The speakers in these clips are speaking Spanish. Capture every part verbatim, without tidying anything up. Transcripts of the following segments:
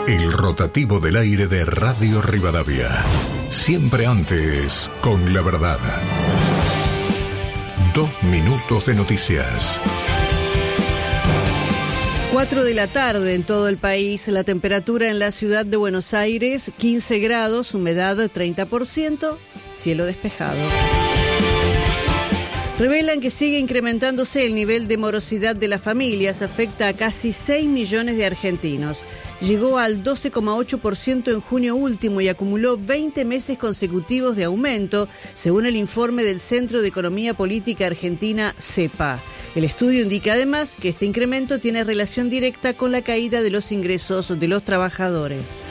El rotativo del aire de Radio Rivadavia. Siempre antes, con la verdad. Dos minutos de noticias. Cuatro de la tarde en todo el país. La temperatura en la ciudad de Buenos Aires, quince grados, humedad treinta por ciento, cielo despejado. Revelan que sigue incrementándose el nivel de morosidad de las familias, afecta a casi seis millones de argentinos. Llegó al doce coma ocho por ciento en junio último y acumuló veinte meses consecutivos de aumento, según el informe del Centro de Economía Política Argentina, CEPA. El estudio indica además que este incremento tiene relación directa con la caída de los ingresos de los trabajadores.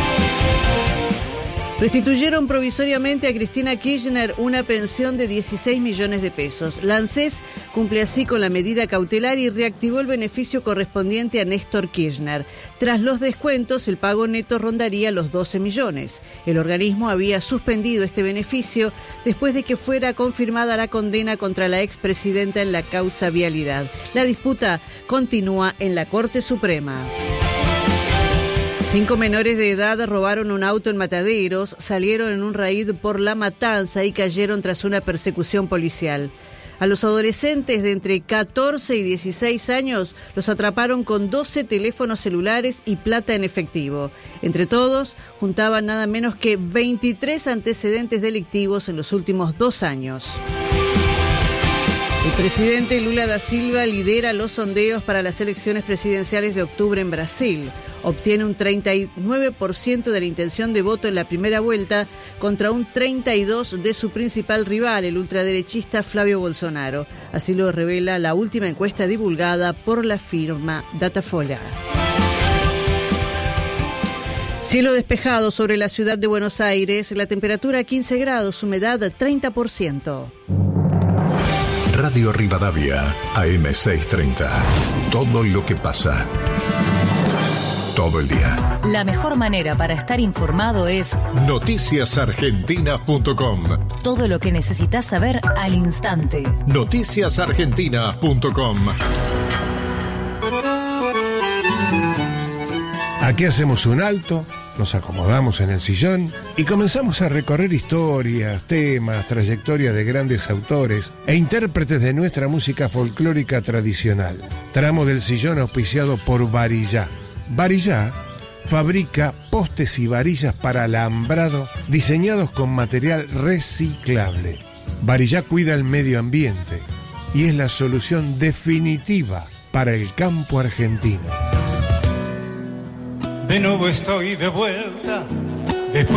Restituyeron provisoriamente a Cristina Kirchner una pensión de dieciséis millones de pesos. La ANSES cumple así con la medida cautelar y reactivó el beneficio correspondiente a Néstor Kirchner. Tras los descuentos, el pago neto rondaría los doce millones. El organismo había suspendido este beneficio después de que fuera confirmada la condena contra la expresidenta en la causa Vialidad. La disputa continúa en la Corte Suprema. Cinco menores de edad robaron un auto en Mataderos, salieron en un raid por La Matanza y cayeron tras una persecución policial. A los adolescentes de entre catorce y dieciséis años los atraparon con doce teléfonos celulares y plata en efectivo. Entre todos, juntaban nada menos que veintitrés antecedentes delictivos en los últimos dos años. El presidente Lula da Silva lidera los sondeos para las elecciones presidenciales de octubre en Brasil. Obtiene un treinta y nueve por ciento de la intención de voto en la primera vuelta contra un treinta y dos por ciento de su principal rival, el ultraderechista Flavio Bolsonaro. Así lo revela la última encuesta divulgada por la firma Datafolha. Cielo despejado sobre la ciudad de Buenos Aires, la temperatura quince grados, humedad treinta por ciento. Radio Rivadavia, A M seiscientos treinta. Todo lo que pasa. Todo el día. La mejor manera para estar informado es noticias argentinas punto com. Todo lo que necesitas saber al instante. noticias argentinas punto com. Aquí hacemos un alto, nos acomodamos en el sillón y comenzamos a recorrer historias, temas, trayectorias de grandes autores e intérpretes de nuestra música folclórica tradicional. Tramo del sillón auspiciado por Varillá. Varillá fabrica postes y varillas para alambrado diseñados con material reciclable. Varillá cuida el medio ambiente y es la solución definitiva para el campo argentino. De nuevo estoy de vuelta